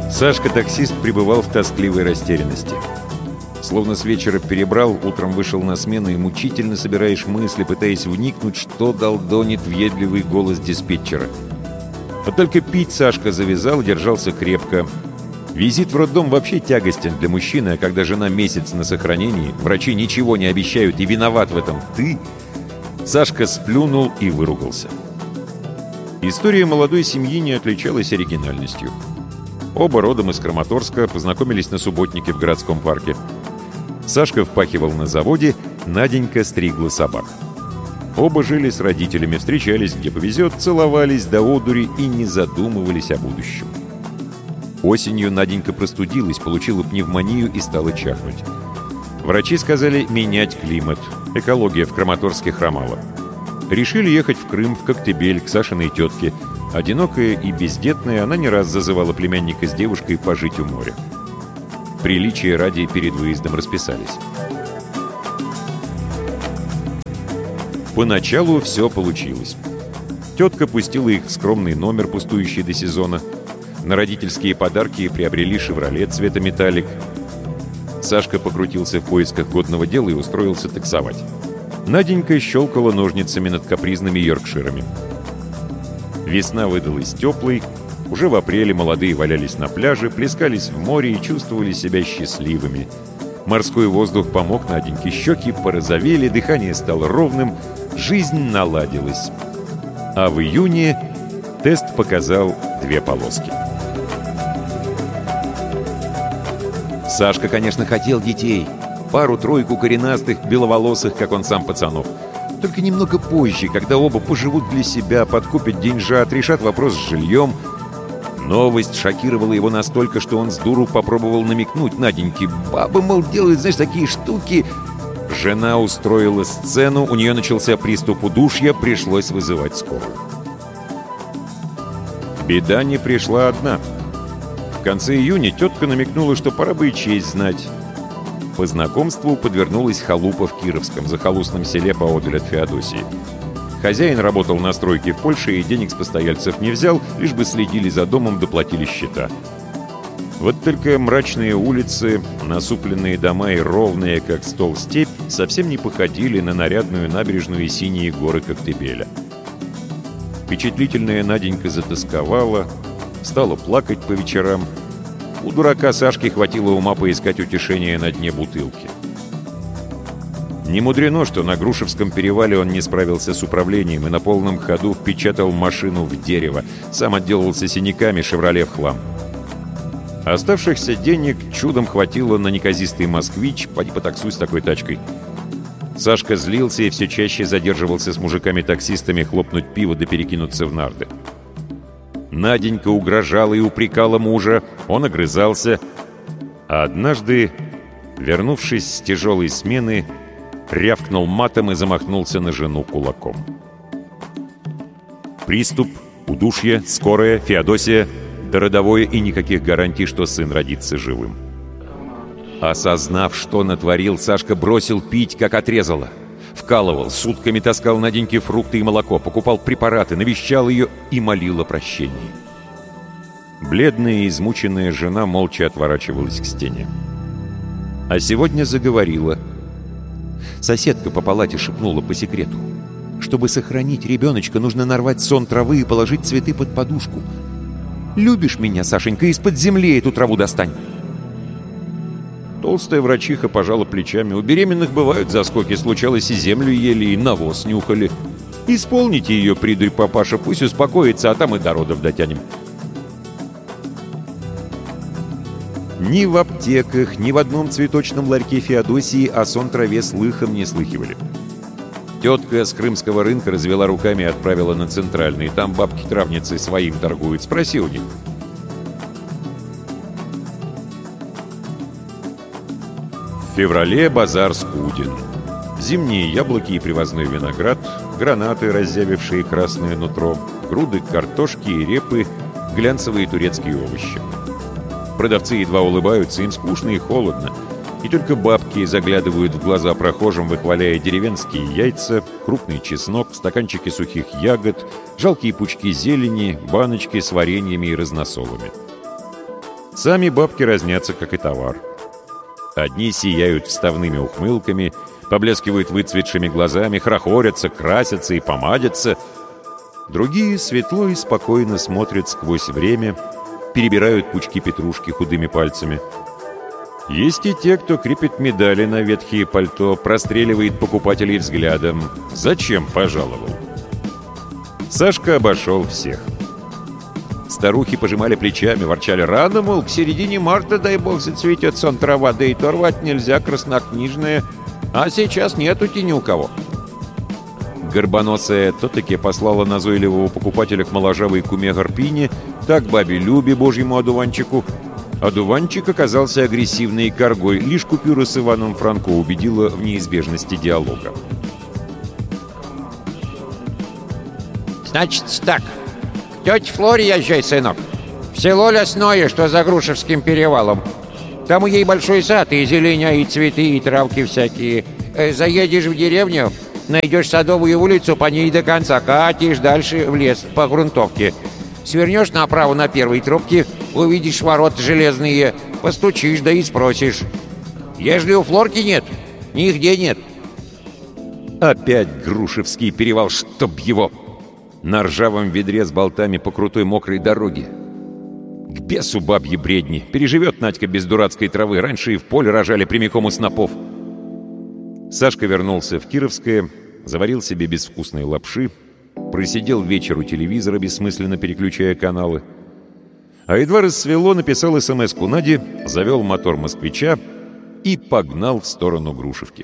Сашка-таксист пребывал в тоскливой растерянности. Словно с вечера перебрал, утром вышел на смену и мучительно собираешь мысли, пытаясь вникнуть, что долдонит въедливый голос диспетчера. Вот только пить Сашка завязал, держался крепко. Визит в роддом вообще тягостен для мужчины, а когда жена месяц на сохранении, врачи ничего не обещают, и виноват в этом ты, Сашка сплюнул и выругался. История молодой семьи не отличалась оригинальностью. Оба родом из Краматорска, познакомились на субботнике в городском парке. Сашка впахивал на заводе, Наденька стригла собак. Оба жили с родителями, встречались, где повезет, целовались до одури и не задумывались о будущем. Осенью Наденька простудилась, получила пневмонию и стала чахнуть. Врачи сказали менять климат. Экология в Краматорске хромала. Решили ехать в Крым, в Коктебель, к Сашиной тетке. Одинокая и бездетная, она не раз зазывала племянника с девушкой пожить у моря. Приличия ради перед выездом расписались. Поначалу все получилось. Тетка пустила их в скромный номер, пустующий до сезона. На родительские подарки приобрели «Шевроле» цвета металлик. Сашка покрутился в поисках годного дела и устроился таксовать. Наденька щелкала ножницами над капризными йоркширами. Весна выдалась теплой. Уже в апреле молодые валялись на пляже, плескались в море и чувствовали себя счастливыми. Морской воздух помог Наденьке, щеки порозовели, дыхание стало ровным, жизнь наладилась. А в июне тест показал 2 полоски. Сашка, конечно, хотел детей. Пару-тройку коренастых, беловолосых, как он сам, пацанов. Только немного позже, когда оба поживут для себя, подкупят деньжат, решат вопрос с жильем. Новость шокировала его настолько, что он с дуру попробовал намекнуть Наденьке. Бабы, мол, делают, знаешь, такие штуки. Жена устроила сцену, у нее начался приступ удушья, пришлось вызывать скорую. Беда не пришла одна. В конце июня тетка намекнула, что пора бы и честь знать. По знакомству подвернулась халупа в Кировском, захолустном селе поодаль от Феодосии. Хозяин работал на стройке в Польше и денег с постояльцев не взял, лишь бы следили за домом, доплатили счета. Вот только мрачные улицы, насупленные дома и ровные, как стол, степь, совсем не походили на нарядную набережную и синие горы Коктебеля. Впечатлительная Наденька затосковала, стала плакать по вечерам. У дурака Сашки хватило ума поискать утешение на дне бутылки. Не мудрено, что на Грушевском перевале он не справился с управлением и на полном ходу впечатал машину в дерево. Сам отделался синяками, «Шевроле» в хлам. Оставшихся денег чудом хватило на неказистый «Москвич», поди потаксуй с такой тачкой. Сашка злился и все чаще задерживался с мужиками-таксистами хлопнуть пиво да перекинуться в нарды. Наденька угрожала и упрекала мужа, он огрызался. А однажды, вернувшись с тяжелой смены, рявкнул матом и замахнулся на жену кулаком. Приступ, удушье, скорая, Феодосия, да родовое и никаких гарантий, что сын родится живым. Осознав, что натворил, Сашка бросил пить, как отрезало. Вкалывал, сутками таскал Наденьке фрукты и молоко, покупал препараты, навещал ее и молил о прощении. Бледная и измученная жена молча отворачивалась к стене. А сегодня заговорила. Соседка по палате шепнула по секрету. Чтобы сохранить ребеночка, нужно нарвать сон травы и положить цветы под подушку. Любишь меня, Сашенька, из-под земли эту траву достань. Толстая врачиха пожала плечами. У беременных бывают заскоки, случалось и землю ели, и навоз нюхали. Исполните ее, придурь, папаша, пусть успокоится, а там и до родов дотянем. Ни в аптеках, ни в одном цветочном ларьке Феодосии о сон траве слыхом не слыхивали. Тетка с крымского рынка развела руками и отправила на центральный. Там бабки-травницы своим торгуют. Спроси у них. В феврале базар скуден. Зимние яблоки и привозной виноград, гранаты, разъявившие красное нутро, груды картошки и репы, глянцевые турецкие овощи. Продавцы едва улыбаются, им скучно и холодно. И только бабки заглядывают в глаза прохожим, выхваляя деревенские яйца, крупный чеснок, стаканчики сухих ягод, жалкие пучки зелени, баночки с вареньями и разносолами. Сами бабки разнятся, как и товар. Одни сияют вставными ухмылками, поблескивают выцветшими глазами, хорохорятся, красятся и помадятся. Другие светло и спокойно смотрят сквозь время, перебирают пучки петрушки худыми пальцами. Есть и те, кто крепит медали на ветхие пальто, простреливает покупателей взглядом. Зачем пожаловал? Сашка обошел всех. Старухи пожимали плечами, ворчали: рано, мол, к середине марта, дай бог, зацветет сон трава, да и то рвать нельзя, краснокнижная. А сейчас нету-те ни у кого. Горбоносая то-таки послала назойливого покупателя к моложавой куме Гарпине, так бабе Любе, божьему одуванчику. Одуванчик оказался агрессивной коргой, лишь купюра с Иваном Франко убедила в неизбежности диалога. «Значит так, к тете Флоре езжай, сынок, в село Лесное, что за Грушевским перевалом. Там у ей большой сад, и зеленя, и цветы, и травки всякие. Заедешь в деревню, найдешь Садовую улицу, по ней до конца, катишь дальше в лес по грунтовке. Свернешь направо на первой трубке, увидишь ворота железные, постучишь, да и спросишь. Ежели у Флорки нет, нигде нет». Опять Грушевский перевал, чтоб его! На ржавом ведре с болтами по крутой мокрой дороге. К бесу бабьи бредни! Переживет Надька без дурацкой травы. Раньше и в поле рожали прямиком у снопов. Сашка вернулся в Кировское, заварил себе безвкусной лапши, просидел вечер у телевизора, бессмысленно переключая каналы. А едва рассвело, написал смс-ку Наде, завел мотор москвича и погнал в сторону Грушевки.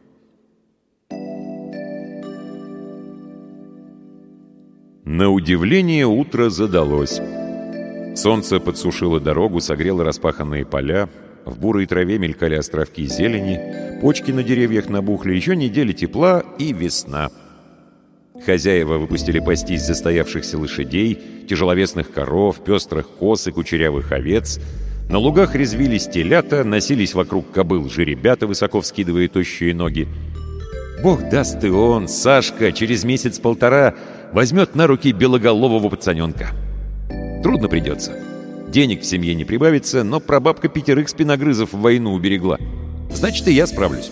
На удивление утро задалось. Солнце подсушило дорогу, согрело распаханные поля, в бурой траве мелькали островки зелени, почки на деревьях набухли, еще неделя тепла и весна. Хозяева выпустили пастись застоявшихся лошадей, тяжеловесных коров, пестрых коз и кучерявых овец. На лугах резвились телята, носились вокруг кобыл жеребята, высоко вскидывая тощие ноги. Бог даст и он, Сашка, через месяц-полтора возьмет на руки белоголового пацаненка. Трудно придется. Денег в семье не прибавится, но прабабка 5 спиногрызов в войну уберегла. Значит, и я справлюсь.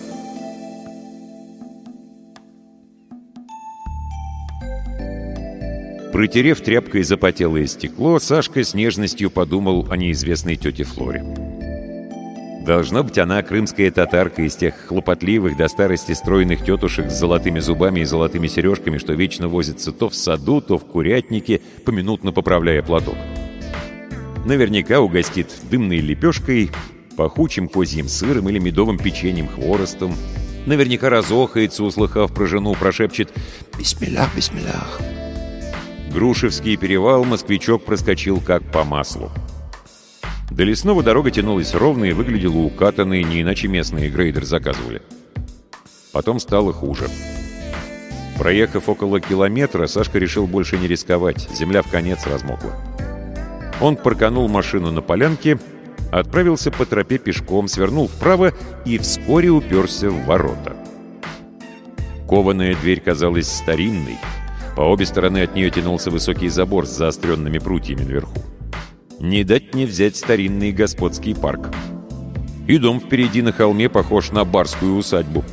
Протерев тряпкой запотелое стекло, Сашка с нежностью подумал о неизвестной тете Флоре. Должно быть, она крымская татарка из тех хлопотливых до старости стройных тетушек с золотыми зубами и золотыми сережками, что вечно возятся то в саду, то в курятнике, поминутно поправляя платок. Наверняка угостит дымной лепешкой, пахучим козьим сыром или медовым печеньем-хворостом. Наверняка разохается, услыхав про жену, прошепчет «Бисмиллах, бисмиллах». Грушевский перевал москвичок проскочил как по маслу. До лесного дорога тянулась ровно и выглядела укатанной, не иначе местные грейдер заказывали. Потом стало хуже. Проехав около километра, Сашка решил больше не рисковать, земля вконец размокла. Он парканул машину на полянке, отправился по тропе пешком, свернул вправо и вскоре уперся в ворота. Кованая дверь казалась старинной. По обе стороны от нее тянулся высокий забор с заостренными прутьями наверху. Не дать не взять старинный господский парк. И дом впереди на холме похож на барскую усадьбу.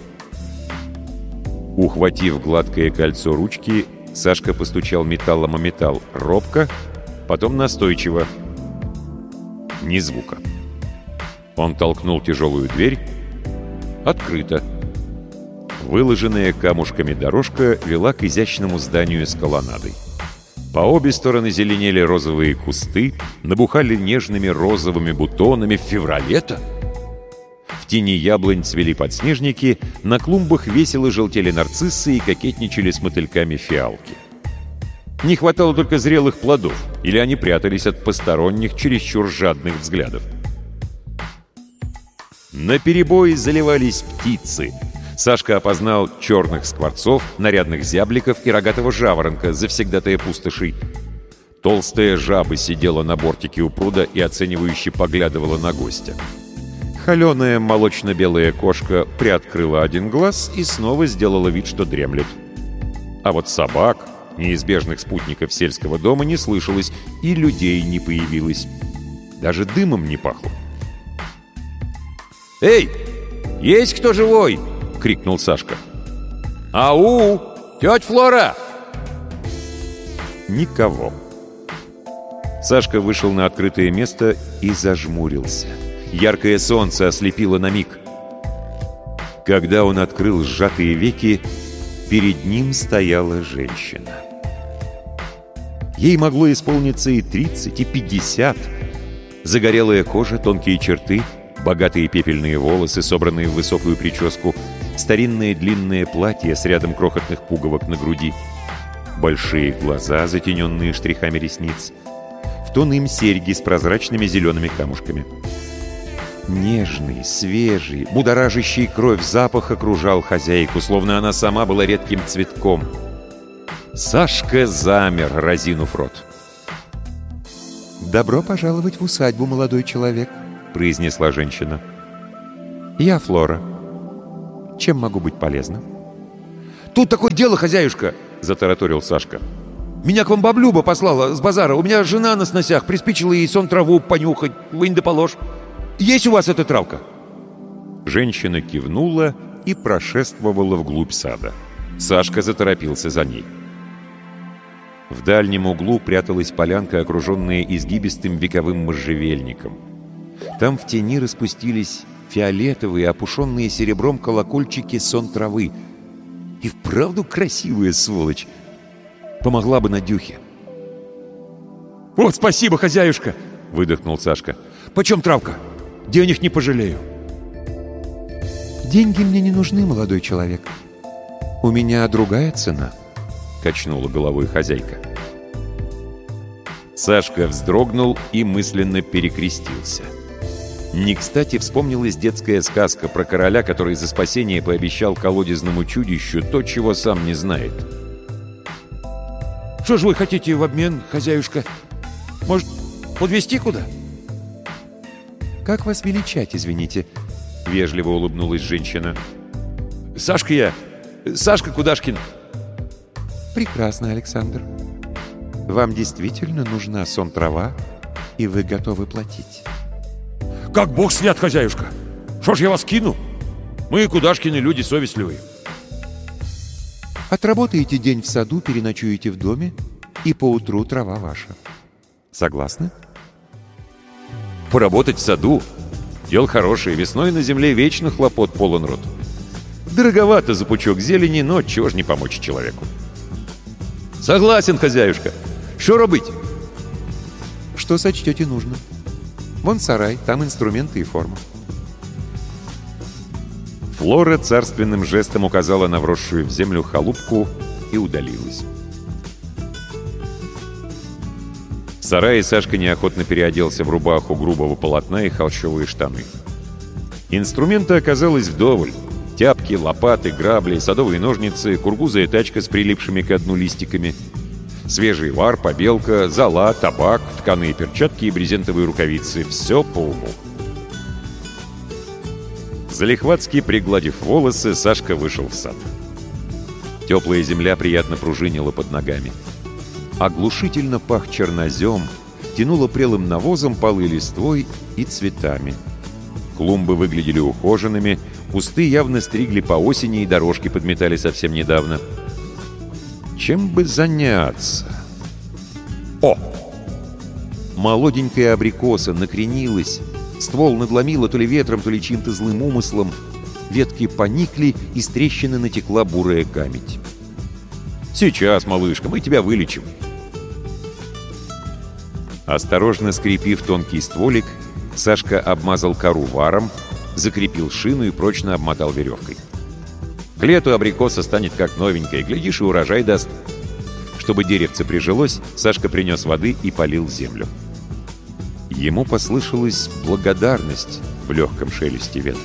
Ухватив гладкое кольцо ручки, Сашка постучал металлом о металл робко, потом настойчиво. Ни звука. Он толкнул тяжелую дверь. Открыто. Выложенная камушками дорожка вела к изящному зданию с колоннадой. По обе стороны зеленели розовые кусты, набухали нежными розовыми бутонами. В феврале-то? В тени яблонь цвели подснежники, на клумбах весело желтели нарциссы и кокетничали с мотыльками фиалки. Не хватало только зрелых плодов, или они прятались от посторонних, чересчур жадных взглядов. Наперебой заливались птицы. Сашка опознал черных скворцов, нарядных зябликов и рогатого жаворонка, завсегдатая пустошей. Толстая жаба сидела на бортике у пруда и оценивающе поглядывала на гостя. Холеная молочно-белая кошка приоткрыла один глаз и снова сделала вид, что дремлет. А вот собак, неизбежных спутников сельского дома, не слышалось, и людей не появилось. Даже дымом не пахло. «Эй, есть кто живой?» — крикнул Сашка. «Ау! Тетя Флора!» Никого. Сашка вышел на открытое место и зажмурился. Яркое солнце ослепило на миг. Когда он открыл сжатые веки, перед ним стояла женщина. Ей могло исполниться и 30, и 50. Загорелая кожа, тонкие черты, богатые пепельные волосы, собранные в высокую прическу, старинное длинное платье с рядом крохотных пуговок на груди, большие глаза, затененные штрихами ресниц, в тон им серьги с прозрачными зелеными камушками. Нежный, свежий, будоражащий кровь запах окружал хозяйку, словно она сама была редким цветком. Сашка замер, разинув рот. «Добро пожаловать в усадьбу, молодой человек», — произнесла женщина. «Я Флора. Чем могу быть полезна?» «Тут такое дело, хозяюшка!» — затараторил Сашка. «Меня к вам баблюба послала с базара. У меня жена на сносях, приспичила ей сон траву понюхать. Вынь да положь. Есть у вас эта травка?» Женщина кивнула и прошествовала вглубь сада. Сашка заторопился за ней. В дальнем углу пряталась полянка, окруженная изгибистым вековым можжевельником. Там в тени распустились фиолетовые, опушенные серебром колокольчики сон травы. И вправду красивая сволочь. Помогла бы Надюхе. «Вот спасибо, хозяюшка!» — выдохнул Сашка. «Почем травка? Денег не пожалею». «Деньги мне не нужны, молодой человек. У меня другая цена», — качнула головой хозяйка. Сашка вздрогнул и мысленно перекрестился. Не кстати вспомнилась детская сказка про короля, который за спасение пообещал колодезному чудищу то, чего сам не знает. «Что же вы хотите в обмен, хозяюшка? Может, подвезти куда?» «Как вас величать, извините?» — вежливо улыбнулась женщина. «Сашка я. Сашка Кудашкин». «Прекрасно, Александр. Вам действительно нужна сон-трава, и вы готовы платить?» «Как бог свят, хозяюшка! Что ж я вас кину? Мы, Кудашкины, люди совестливые». «Отработаете день в саду, переночуете в доме, и поутру трава ваша. Согласны?» Поработать в саду? Дело хорошее. Весной на земле вечно хлопот полон рот. Дороговато за пучок зелени, но чего ж не помочь человеку. Согласен, хозяюшка. Что робить? «Что сочтете нужно? Вон сарай, там инструменты и форма». Флора царственным жестом указала на вросшую в землю халупку и удалилась. В сарае Сашка неохотно переоделся в рубаху грубого полотна и холщовые штаны. Инструмента оказалось вдоволь. Тяпки, лопаты, грабли, садовые ножницы, кургузая тачка с прилипшими к дну листиками, свежий вар, побелка, зола, табак, тканые перчатки и брезентовые рукавицы. Все по уму. Залихватски пригладив волосы, Сашка вышел в сад. Теплая земля приятно пружинила под ногами. Оглушительно пах чернозем, тянуло прелым навозом, полы листвой и цветами. Клумбы выглядели ухоженными, кусты явно стригли по осени и дорожки подметали совсем недавно. Чем бы заняться? О! Молоденькая абрикоса накренилась, ствол надломило то ли ветром, то ли чьим-то злым умыслом. Ветки поникли, из трещины натекла бурая камедь. «Сейчас, малышка, мы тебя вылечим». Осторожно скрепив тонкий стволик, Сашка обмазал кору варом, закрепил шину и прочно обмотал веревкой. К лету абрикоса станет как новенькая, глядишь, и урожай даст. Чтобы деревце прижилось, Сашка принес воды и полил землю. Ему послышалась благодарность в легком шелесте веток.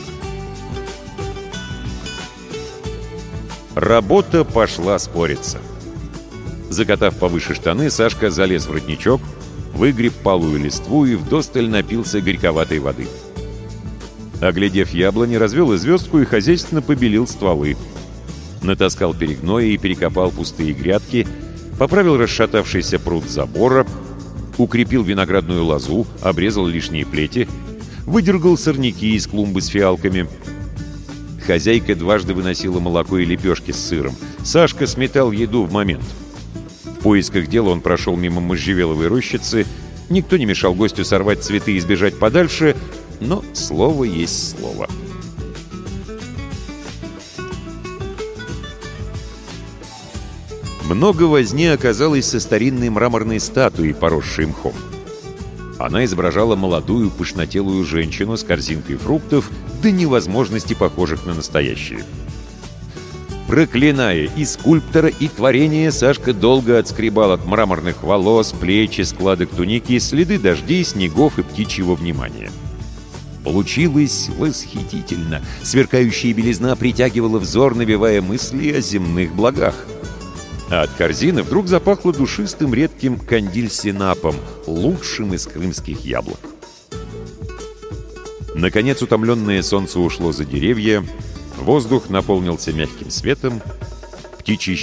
Работа пошла спориться. Закатав повыше штаны, Сашка залез в родничок, выгреб палую листву и вдосталь напился горьковатой воды. Оглядев яблони, развел звездку и хозяйственно побелил стволы. Натаскал перегноя и перекопал пустые грядки, поправил расшатавшийся пруд забора, укрепил виноградную лозу, обрезал лишние плети, выдергал сорняки из клумбы с фиалками. Хозяйка дважды выносила молоко и лепешки с сыром. Сашка сметал еду в момент. В поисках дела он прошел мимо можжевеловой рощицы. Никто не мешал гостю сорвать цветы и сбежать подальше, но слово есть слово. Много возни оказалось со старинной мраморной статуей, поросшей мхом. Она изображала молодую пышнотелую женщину с корзинкой фруктов до невозможности похожих на настоящие. Проклиная и скульптора, и творение, Сашка долго отскребал от мраморных волос, плеч и складок туники следы дождей, снегов и птичьего внимания. Получилось восхитительно. Сверкающая белизна притягивала взор, навевая мысли о земных благах. А от корзины вдруг запахло душистым редким кандиль-синапом, лучшим из крымских яблок. Наконец утомленное солнце ушло за деревья, воздух наполнился мягким светом, птичий